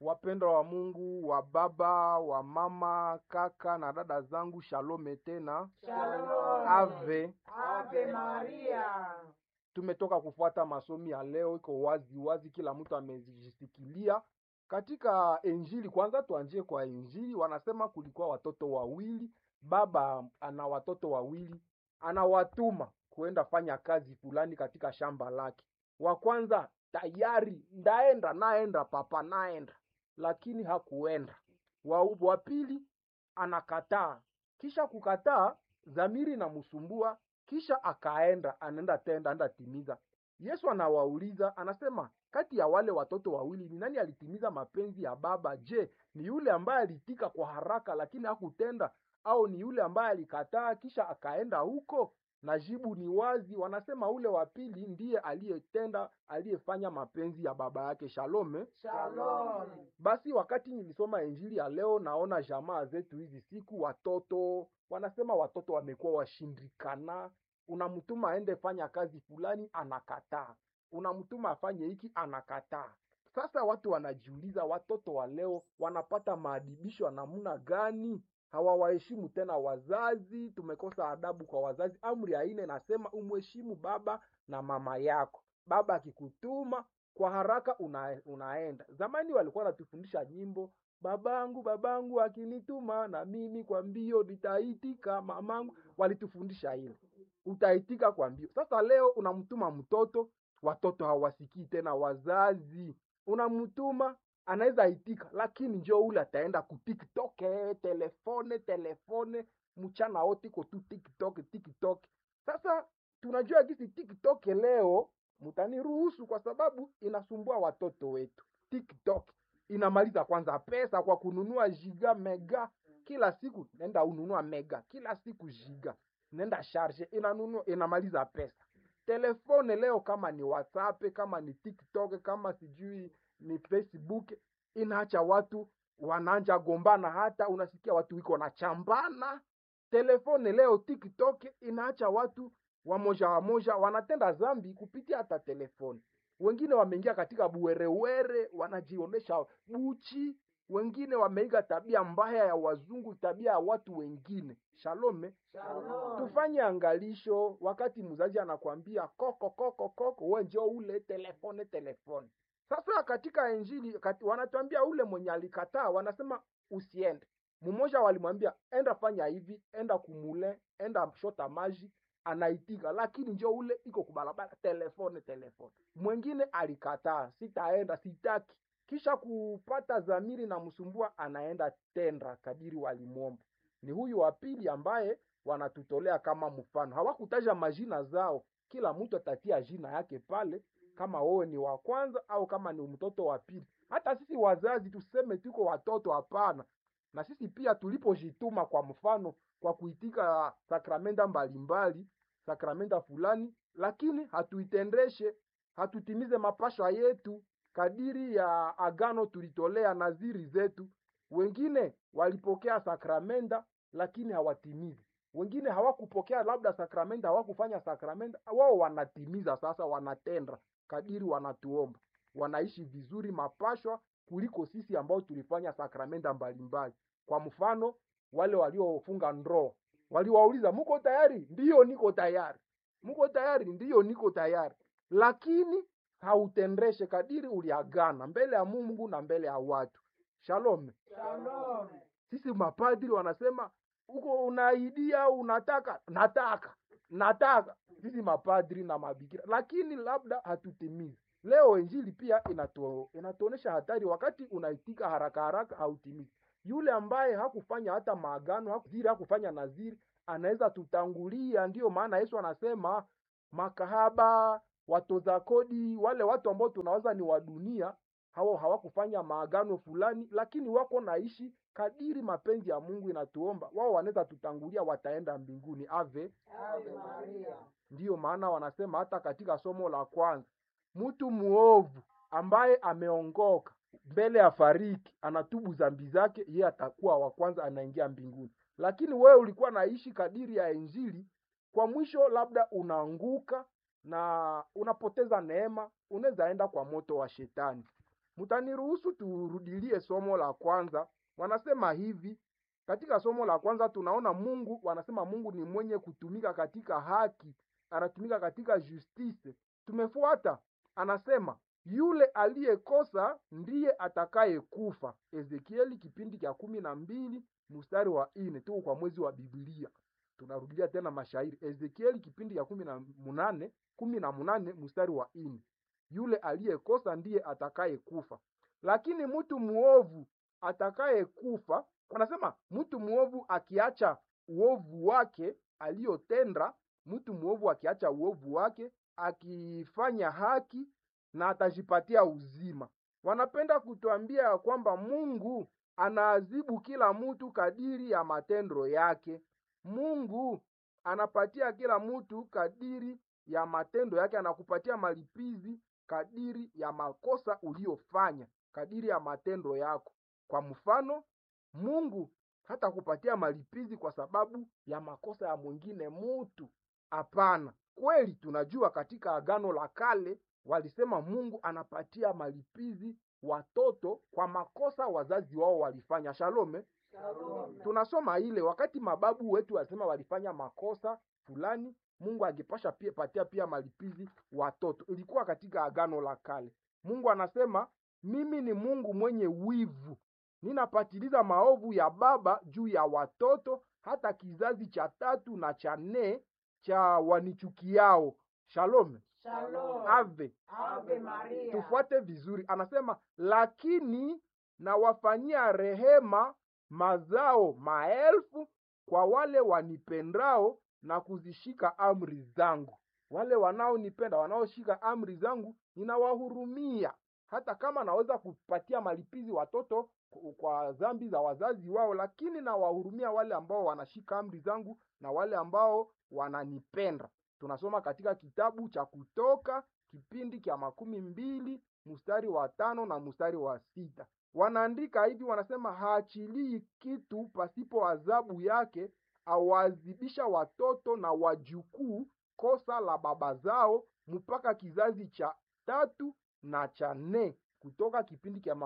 Wapendwa wa Mungu, wa baba, wa mama, kaka na dada zangu, shalom tena. Shalom. Ave. Ave Maria. Tumetoka kufuata masomi ya leo, iko wazi wazi, kila mtu amejisikilia. Katika Injili, kwanza tuanzie kwa Injili, wanasema kulikuwa watoto wawili, baba ana watoto wawili, anawatuma kuenda fanya kazi fulani katika shamba lake. Wa kwanza tayari, naenda papa, naenda, lakini hakuenda. Wa pili anakataa, kisha kukataa dhamiri inamsumbua, kisha anaenda tenda, anaenda timiza. Yesu anawauliza, anasema kati ya wale watoto wawili ni nani alitimiza mapenzi ya baba? Je, ni yule ambaye alitika kwa haraka lakini hakutenda, au ni yule ambaye alikataa kisha akaenda huko? Na jibu ni wazi, wanasema ule wa pili ndiye aliyetenda, aliyefanya mapenzi ya baba yake. Shalom. Shalom. Basi wakati nilisoma Injili ya leo, naona jamaa zetu hizi siku, watoto wanasema watoto wamekuwa washindikana. Unamtuma aende fanya kazi fulani, anakataa. Unamtuma afanye hiki, anakataa. Sasa watu wanajiuliza, watoto wa leo wanapata maadibisho ya namna gani? Hawawaheshimu tena wazazi, tumekosa adabu kwa wazazi. Amri ya 4 nasema umheshimu baba na mama yako. Baba akikutuma kwa haraka unaenda. Zamani walikuwa wanatufundisha nyimbo, babangu akinituma na mimi kwa mbio nitaitika, mamangu. Walitufundisha hilo, utaitika kwa mbio. Sasa leo unamtuma mtoto, watoto hawasikii tena wazazi. Unamtuma anaweza itika, lakini njoo ule ataenda ku TikTok, telefone mchana wote iko tu TikTok. Sasa tunajua jinsi TikTok leo, mtaniruhusu kwa sababu inasumbua watoto wetu. TikTok inamaliza kwanza pesa kwa kununua giga mega kila siku, nenda ununua mega kila siku, giga nenda charge, inamaliza pesa. Telefone leo, kama ni WhatsApp, kama ni TikTok, kama sijui ni Facebook, inaacha watu wanaanja gombana, hata unasikia watu wiko na chambana. Telefone leo, TikTok inaacha watu wamoja wanatenda zambi kupitia hata telefoni. Wengine wameingia katika buwerewere, wanajionesha buchi. Wengine wameiga tabia mbaya ya wazungu, tabia ya watu wengine. Shalom. Shalom. Tufanye angalisho wakati mzazi anakuambia koko, wewe njoo ule telefone. Sasa katika Injili wanatuambia ule mwenye alikataa, wanasema usiende. Mmoja walimwambia enda fanya hivi, enda kumule, enda shota maji, anaitika, lakini njoo ule iko kubalabala telefone. Mwingine alikataa, sitaenda, sitaki. Kisha kupata dhamiri na msumbua, anaenda tenda kadiri walimuomba. Ni huyu wa pili ambaye wanatutolea kama mfano. Hawakutaja majina zao, kila mtu atatia jina yake pale, kama wewe ni wa kwanza au kama ni mtoto wa pili. Hata sisi wazazi tuseme tuko watoto, hapana. Na sisi pia tulipojituma kwa mfano kwa kuitika sakramenta mbalimbali, sakramenta fulani, lakini hatuitendeshe, hatutimize mapasha yetu kadiri ya agano tulitolea naziri zetu. Wengine walipokea sakramenta lakini hawatimizi. Wengine hawakupokea labda sakramenta, hawakufanya sakramenta, wao wanatimiza. Sasa wanatenda kadiri wanatuomba, wanaishi vizuri mapashwa kuliko sisi ambao tulifanya sakramenta mbalimbali. Kwa mfano, wale waliofunga ndoa, waliwauliza muko tayari? Ndiyo niko tayari. Muko tayari? Ndiyo niko tayari. Lakini hautendeshe kadiri uliagana mbele ya Mungu na mbele ya watu. Shalom. Shalom. Sisi mapadri wanasema uko unaidia, unataka, nataka. Sisi mapadri na mabikira, lakini labda hatutimizi. Leo Injili pia inatuonesha hatari wakati unaitika haraka hautimizi. Yule ambaye hakufanya hata maagano, hakufanya naziri, anaweza tutangulia. Ndiyo maana Yesu anasema makahaba, watoza kodi, wale watu ambao tunawaza ni wa dunia, hawakufanya maagano fulani, lakini wako naishi kadiri mapenzi ya Mungu inatuomba. Wao wanaweza tutangulia, wataenda mbinguni. Ave Maria. Ndiyo maana wanasema hata katika somo la kwanza, mtu muovu ambaye ameongoka mbele ya fariki anatubu dhambi zake, yeye atakuwa wa kwanza, anaingia mbinguni. Lakini wewe ulikuwa naishi kadiri ya Injili, kwa mwisho labda unaanguka na unapoteza neema, unaweza enda kwa moto wa shetani. Mtaniruhusu turudilie somo la kwanza. Wanasema hivi, katika somo la kwanza tunaona Mungu, wanasema Mungu ni mwenye kutumika katika haki, anatumika katika justice. Tumefuata, anasema yule aliyekosa ndiye atakaye kufa. Ezekieli kipindi cha 12 mstari wa 4. Tuko kwa mwezi wa Biblia, tunarudia tena mashairi. Ezekieli kipindi cha 18 mstari wa 4. Yule aliyekosa ndiye atakaye kufa, lakini mtu muovu atakaye kufa, wanasema mtu muovu akiacha uovu wake aliyotenda, mtu muovu akiacha uovu wake akifanya haki na atajipatia uzima. Wanapenda kutuambia kwamba Mungu anaadhibu kila mtu kadiri ya matendo yake. Mungu anapatia kila mtu kadiri ya matendo yake, anakupatia malipizi kadiri ya makosa uliyofanya, kadiri ya matendo yako. Kwa mfano, Mungu hata kupatia malipizi kwa sababu ya makosa ya mwingine mtu. Hapana. Kweli tunajua katika Agano la Kale walisema Mungu anapatia malipizi watoto kwa makosa wazazi wao walifanya. Shalome. Shalom. Tunasoma ile wakati mababu wetu walisema walifanya makosa fulani, Mungu angepasha pia patia pia malipizi watoto. Ilikuwa katika Agano la Kale. Mungu anasema mimi ni Mungu mwenye wivu, ninapatiliza maovu ya baba juu ya watoto hata kizazi cha 3 na cha 4 cha wanichukiao. Shalom. Shalom. Ave. Ave Maria. Tufuate vizuri. Anasema lakini nawafanyia rehema mazao maelfu kwa wale wanipendao na kuzishika amri zangu. Wale wanaonipenda, wanaoshika amri zangu, ninawahurumia. Hata kama naweza kupatia malipizi watoto kwa dhambi za wazazi wao, lakini nawahurumia wale ambao wanashika amri zangu na wale ambao wananipenda. Tunasoma katika kitabu cha Kutoka kipindi cha 12 mstari wa 5 na mstari wa 6. Wanaandika hivi, wanasema haachilii kitu pasipo adhabu yake, awaadhibisha watoto na wajukuu kosa la baba zao mpaka kizazi cha 3 na cha 4. Kutoka kipindi cha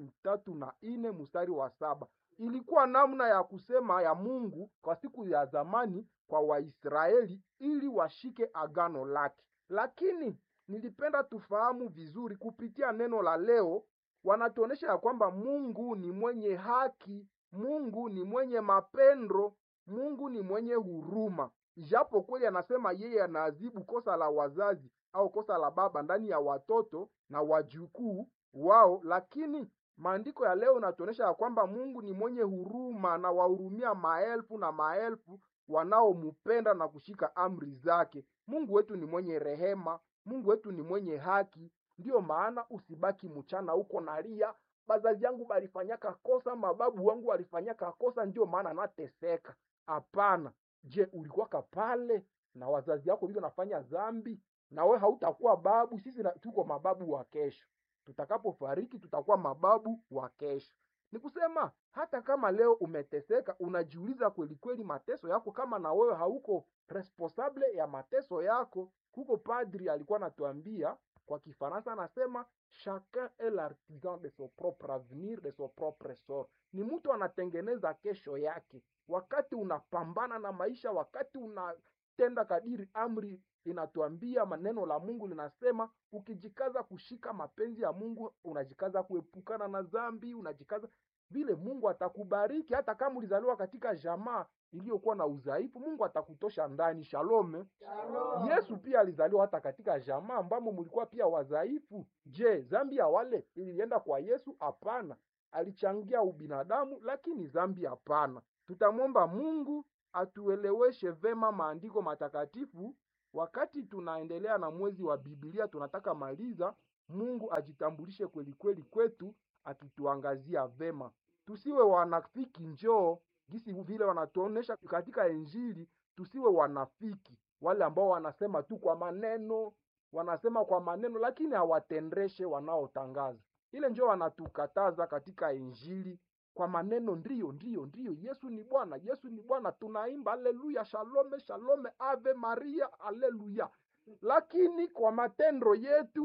34 mstari wa 7. Ilikuwa namna ya kusema ya Mungu kwa siku ya zamani kwa Waisraeli ili washike agano lake. Lakini nilipenda tufahamu vizuri kupitia neno la leo, wanatuonesha ya kwamba Mungu ni mwenye haki, Mungu ni mwenye mapendo, Mungu ni mwenye huruma. Japo kweli anasema yeye anaadhibu kosa la wazazi au kosa la baba ndani ya watoto na wajukuu wao, lakini maandiko ya leo natuonesha ya kwamba Mungu ni mwenye huruma na wahurumia maelfu na maelfu wanaomupenda na kushika amri zake. Mungu wetu ni mwenye rehema, Mungu wetu ni mwenye haki. Ndiyo maana usibaki mchana huko nalia, bazazi yangu balifanyaka kosa, mababu wangu walifanyaka kosa, ndio maana nateseka. Hapana. Je, ulikuwa pale na wazazi yako ndio nafanya dhambi? Na we hautakuwa babu. Sisi tuko mababu wa kesho. Tutakapofariki tutakuwa mababu wa kesho. Ni kusema hata kama leo umeteseka, unajiuliza kweli kweli mateso yako kama na wewe hauko responsable ya mateso yako. Huko padri alikuwa anatuambia kwa Kifaransa, anasema chacun est l'artisan de son propre avenir, de son propre sort. Ni mtu anatengeneza kesho yake. Wakati unapambana na maisha, wakati unatenda kadiri amri inatuambia, maneno la Mungu linasema ukijikaza kushika mapenzi ya Mungu, unajikaza kuepukana na dhambi, unajikaza vile, Mungu atakubariki. Hata kama ulizaliwa katika jamaa iliyokuwa na udhaifu, Mungu atakutosha ndani. Shalom. Shalom. Yesu pia alizaliwa hata katika jamaa ambamo mlikuwa pia wadhaifu. Je, dhambi ya wale ilienda kwa Yesu? Hapana. Alichangia ubinadamu, lakini dhambi hapana. Tutamwomba Mungu atueleweshe vema maandiko matakatifu. Wakati tunaendelea na mwezi wa Biblia, tunataka maliza, Mungu ajitambulishe kweli kweli kwetu, akituangazia vema. Tusiwe wanafiki, njoo jinsi vile wanatuonesha katika Injili. Tusiwe wanafiki, wale ambao wanasema tu kwa maneno, wanasema kwa maneno lakini hawatendeshe wanaotangaza. Ile njoo wanatukataza katika Injili. Kwa maneno ndio Yesu ni Bwana, Yesu ni Bwana, tunaimba haleluya, shalome shalome, ave Maria, haleluya. Lakini kwa matendo yetu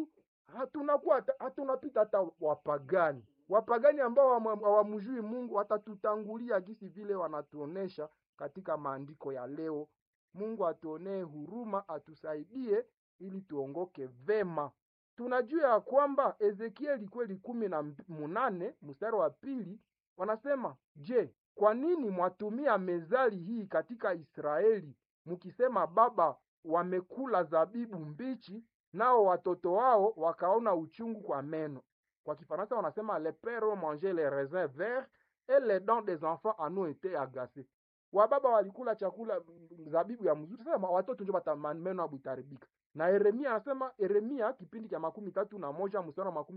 hatunapita hata wapagani. Wapagani ambao hawamjui Mungu watatutangulia gisi vile wanatuonesha katika maandiko ya leo. Mungu atuonee huruma, atusaidie ili tuongoke vema. Tunajua ya kwamba Ezekieli kweli 18 mstari wa 2 wanasema, je, kwa nini mwatumia mezali hii katika Israeli, mkisema baba wamekula zabibu mbichi, nao watoto wao wakaona uchungu kwa meno. Kwa Kifaransa wanasema les pères ont mangé les raisins verts et les dents des enfants en ont été agacées. Wababa walikula chakula zabibu ya mzuri, sasa watoto ndio meno abutaribika. Na Yeremia anasema, Yeremia kipindi cha 31 mstari wa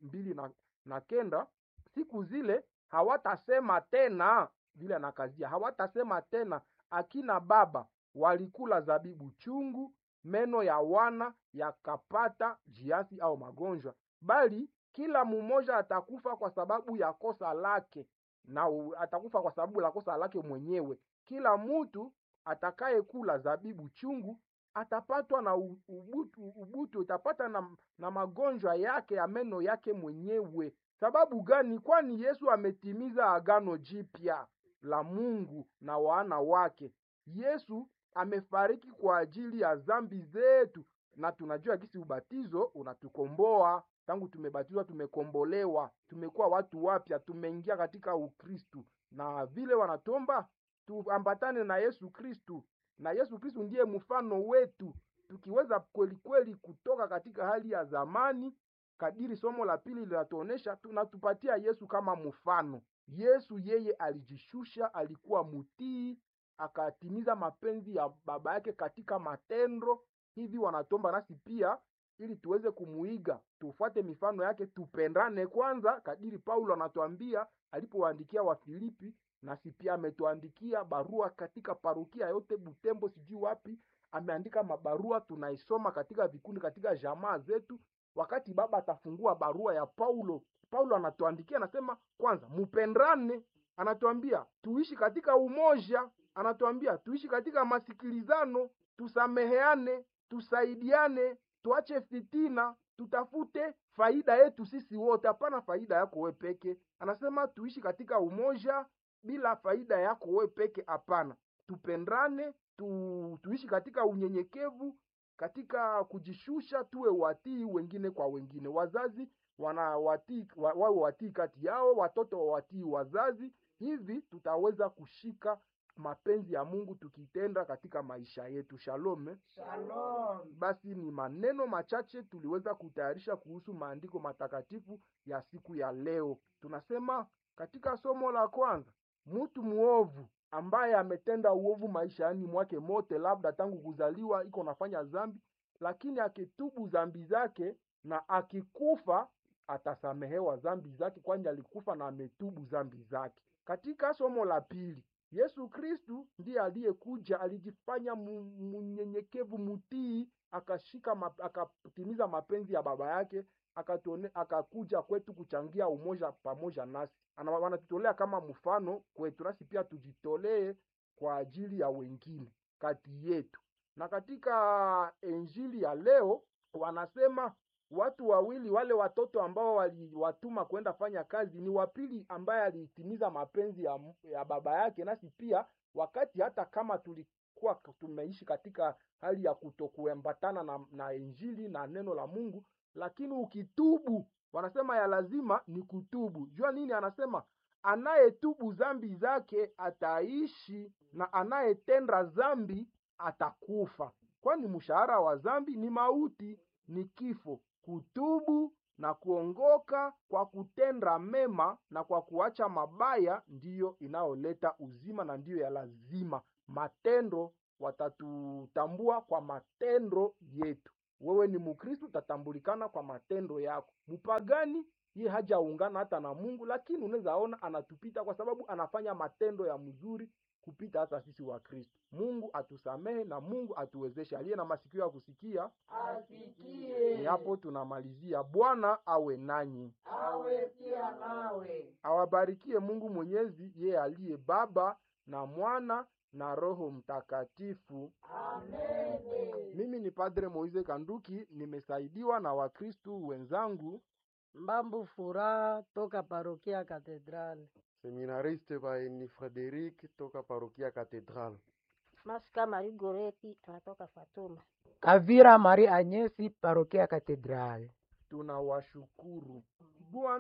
29, siku zile hawatasema tena, vile anakazia, hawatasema tena akina baba walikula zabibu chungu, meno ya wana yakapata jiasi au magonjwa, bali kila mmoja atakufa kwa sababu ya kosa lake, na atakufa kwa sababu la kosa lake mwenyewe. Kila mtu atakaye kula zabibu chungu atapatwa na ubutu, utapata na magonjwa yake ya meno yake mwenyewe. Sababu gani? Kwani Yesu ametimiza agano jipya la Mungu na wana wake. Yesu amefariki kwa ajili ya dhambi zetu, na tunajua kisi ubatizo unatukomboa. Tangu tumebatizwa tumekombolewa, tumekuwa watu wapya, tumeingia katika Ukristu, na vile wanatuomba tuambatane na Yesu Kristu, na Yesu Kristu ndiye mfano wetu. Tukiweza kweli kweli kutoka katika hali ya zamani, kadiri somo la pili linatuonesha, tunatupatia Yesu kama mfano. Yesu yeye alijishusha, alikuwa mutii, akatimiza mapenzi ya baba yake katika matendo. Hivi wanatomba nasi pia ili tuweze kumuiga, tufuate mifano yake, tupendane kwanza, kadiri Paulo anatuambia alipowaandikia Wafilipi, nasi pia ametuandikia barua katika parokia yote Butembo sijui wapi, ameandika mabarua tunaisoma katika vikundi, katika jamaa zetu. Wakati baba atafungua barua ya Paulo anatuandikia, anasema kwanza mupendane, anatuambia tuishi katika umoja, anatuambia tuishi katika masikilizano, tusameheane, tusaidiane, tuache fitina, tutafute faida yetu sisi wote, hapana faida yako wewe peke. Anasema tuishi katika umoja bila faida yako wewe peke, hapana. Tupendane, tuishi katika unyenyekevu, katika kujishusha, tuwe watii wengine kwa wengine. Wazazi wawe watii kati yao, watoto watii wazazi. Hivi tutaweza kushika mapenzi ya Mungu tukitenda katika maisha yetu. Shalom. Shalom. Basi ni maneno machache tuliweza kutayarisha kuhusu maandiko matakatifu ya siku ya leo. Tunasema katika somo la kwanza, mtu muovu ambaye ametenda uovu maishani mwake mote, labda tangu kuzaliwa iko nafanya dhambi, lakini akitubu dhambi zake na akikufa atasamehewa dhambi zake, kwani alikufa na ametubu dhambi zake. Katika somo la pili, Yesu Kristu ndiye aliyekuja, alijifanya mnyenyekevu, mutii, akatimiza mapenzi ya baba yake, akakuja kwetu kuchangia umoja pamoja nasi. Wanatutolea kama mfano kwetu, nasi pia tujitolee kwa ajili ya wengine kati yetu. Na katika Injili ya leo wanasema watu wawili, wale watoto ambao waliwatuma kwenda fanya kazi, ni wapili ambaye alitimiza mapenzi ya baba yake. Nasi pia wakati hata kama tulikuwa tumeishi katika hali ya kutokuambatana na Injili na neno la Mungu, lakini ukitubu, wanasema ya lazima ni kutubu. Jua nini anasema? Anayetubu dhambi zake ataishi, na anayetenda dhambi atakufa, kwani mshahara wa dhambi ni mauti, ni kifo. Kutubu na kuongoka kwa kutenda mema na kwa kuacha mabaya ndiyo inayoleta uzima, na ndiyo ya lazima. Matendo, watatutambua kwa matendo yetu. Wewe ni Mkristo, utatambulikana kwa matendo yako. Mpagani yeye hajaungana hata na Mungu, lakini unaweza ona anatupita kwa sababu anafanya matendo ya mzuri kupita hata sisi wa Kristo. Mungu atusamehe na Mungu atuwezeshe. Aliye na masikio ya kusikia asikie. Ni hapo tunamalizia. Bwana awe nanyi, awe pia nawe. awabarikie Mungu Mwenyezi, yeye aliye Baba na Mwana na Roho Mtakatifu. Amen. Mimi ni Padre Moise Kanduki, nimesaidiwa na Wakristu wenzangu. Mbambu Furaha toka parokia Katedrali. Seminariste Baeni Frederic toka parokia Katedral. Masika Marie Goreti anatoka Fatuma. Kavira Marie Agnesi parokia Katedrali. Tunawashukuru.